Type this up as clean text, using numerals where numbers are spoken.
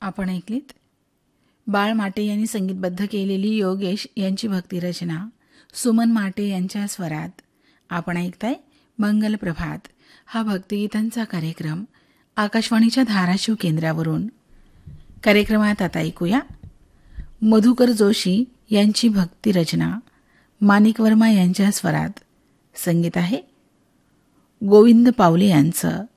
आपण ऐकलीत बाळ माटे यांनी संगीतबद्ध केलेली योगेश यांची भक्तिरचना सुमन माटे यांच्या स्वरात. आपण ऐकताय मंगल प्रभात हा भक्तिगीतांचा कार्यक्रम आकाशवाणीच्या धाराशिव केंद्रावरून. कार्यक्रमात आता ऐकूया मधुकर जोशी यांची भक्तिरचना माणिक वर्मा यांच्या स्वरात. संगीत आहे गोविंद पावले यांचं.